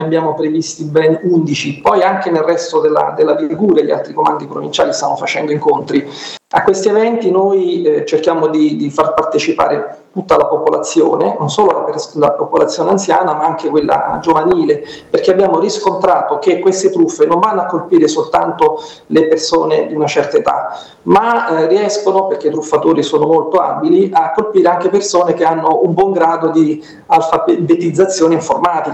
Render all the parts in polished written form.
abbiamo previsti ben 11, poi anche nel resto della Liguria gli altri comandi provinciali stanno facendo incontri. A questi eventi noi cerchiamo di far partecipare tutta la popolazione, non solo la popolazione anziana ma anche quella giovanile, perché abbiamo riscontrato che queste truffe non vanno a colpire soltanto le persone di una certa età, ma riescono, perché i truffatori sono molto abili, a colpire anche persone che hanno un buon grado di alfabetizzazione informatica.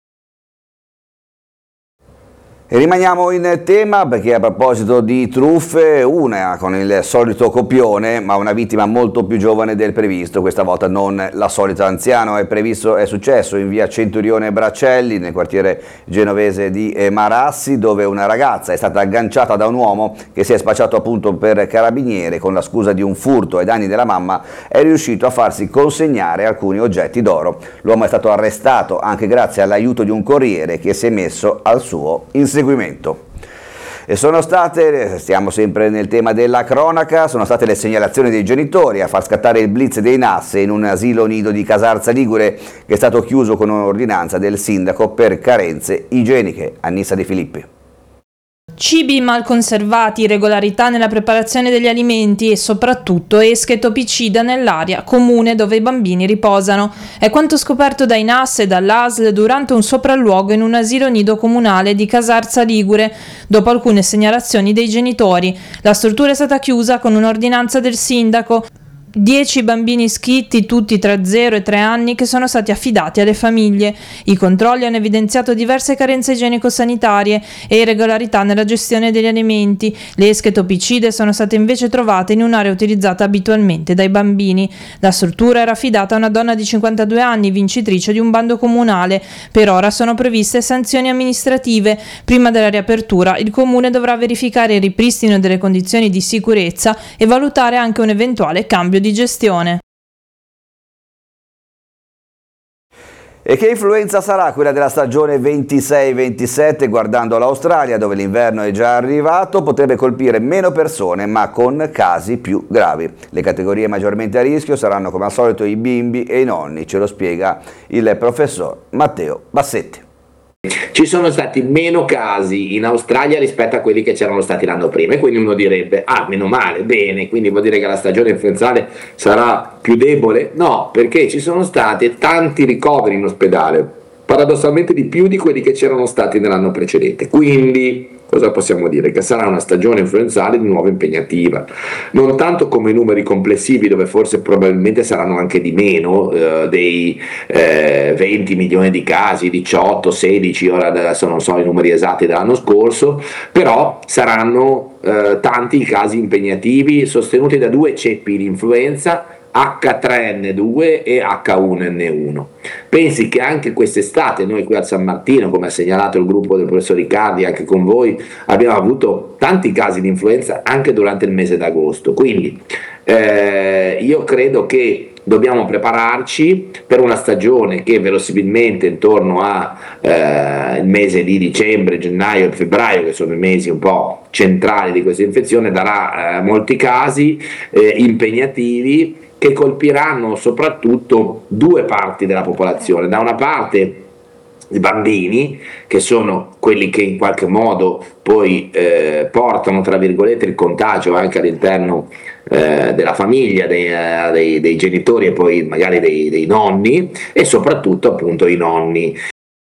E rimaniamo in tema perché a proposito di truffe, una con il solito copione, ma una vittima molto più giovane del previsto, questa volta non la solita anziano. È successo in via Centurione Bracelli, nel quartiere genovese di Marassi, dove una ragazza è stata agganciata da un uomo che si è spacciato appunto per carabiniere. Con la scusa di un furto ai danni della mamma è riuscito a farsi consegnare alcuni oggetti d'oro. L'uomo è stato arrestato anche grazie all'aiuto di un corriere che si è messo al suo inseguimento. E stiamo sempre nel tema della cronaca, sono state le segnalazioni dei genitori a far scattare il blitz dei NAS in un asilo nido di Casarza Ligure che è stato chiuso con un'ordinanza del sindaco per carenze igieniche. Annissa De Filippi. Cibi mal conservati, irregolarità nella preparazione degli alimenti e soprattutto esche topicida nell'area comune dove i bambini riposano. È quanto scoperto dai NAS e dall'ASL durante un sopralluogo in un asilo nido comunale di Casarza Ligure, dopo alcune segnalazioni dei genitori. La struttura è stata chiusa con un'ordinanza del sindaco. 10 bambini iscritti, tutti tra 0 e 3 anni, che sono stati affidati alle famiglie. I controlli hanno evidenziato diverse carenze igienico-sanitarie e irregolarità nella gestione degli alimenti. Le esche topicide sono state invece trovate in un'area utilizzata abitualmente dai bambini. La struttura era affidata a una donna di 52 anni, vincitrice di un bando comunale. Per ora sono previste sanzioni amministrative. Prima della riapertura, il comune dovrà verificare il ripristino delle condizioni di sicurezza e valutare anche un eventuale cambio di gestione. E che influenza sarà quella della stagione 26-27? Guardando l'Australia, dove l'inverno è già arrivato, potrebbe colpire meno persone ma con casi più gravi. Le categorie maggiormente a rischio saranno come al solito i bimbi e i nonni, ce lo spiega il professor Matteo Bassetti. Ci sono stati meno casi in Australia rispetto a quelli che c'erano stati l'anno prima, e quindi uno direbbe: ah, meno male, bene, quindi vuol dire che la stagione influenzale sarà più debole? No, perché ci sono stati tanti ricoveri in ospedale, paradossalmente di più di quelli che c'erano stati nell'anno precedente. Quindi cosa possiamo dire? Che sarà una stagione influenzale di nuovo impegnativa, non tanto come i numeri complessivi, dove forse probabilmente saranno anche di meno, dei 20 milioni di casi, 18, 16, ora adesso non so i numeri esatti dell'anno scorso, però saranno tanti i casi impegnativi sostenuti da due ceppi di influenza, H3N2 e H1N1. Pensi che anche quest'estate noi qui a San Martino, come ha segnalato il gruppo del professor Riccardi, anche con voi, abbiamo avuto tanti casi di influenza anche durante il mese d'agosto, quindi io credo che dobbiamo prepararci per una stagione che verosimilmente intorno al mese di dicembre, gennaio e febbraio, che sono i mesi un po' centrali di questa infezione, darà molti casi impegnativi che colpiranno soprattutto due parti della popolazione. Da una parte i bambini, che sono quelli che in qualche modo poi portano, tra virgolette, il contagio anche all'interno della famiglia, dei genitori e poi magari dei nonni, e soprattutto appunto i nonni.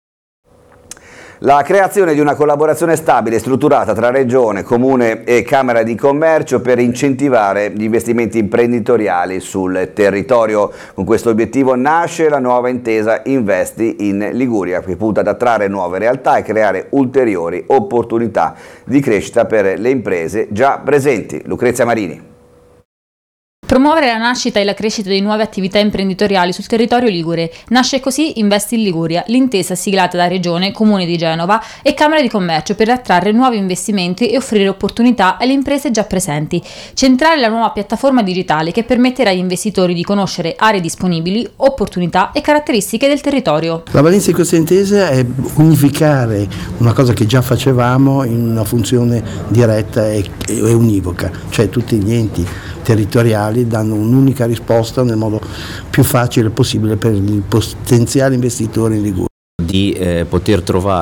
La creazione di una collaborazione stabile e strutturata tra Regione, Comune e Camera di Commercio per incentivare gli investimenti imprenditoriali sul territorio. Con questo obiettivo nasce la nuova intesa Investi in Liguria, che punta ad attrarre nuove realtà e creare ulteriori opportunità di crescita per le imprese già presenti. Lucrezia Marini. Promuovere la nascita e la crescita di nuove attività imprenditoriali sul territorio ligure. Nasce così Investi in Liguria, l'intesa siglata da Regione, Comune di Genova e Camera di Commercio per attrarre nuovi investimenti e offrire opportunità alle imprese già presenti. Centrale la nuova piattaforma digitale che permetterà agli investitori di conoscere aree disponibili, opportunità e caratteristiche del territorio. La valenza di questa intesa è unificare una cosa che già facevamo in una funzione diretta e univoca, cioè tutti gli enti territoriali danno un'unica risposta nel modo più facile possibile per il potenziale investitore in Liguria. di poter trovare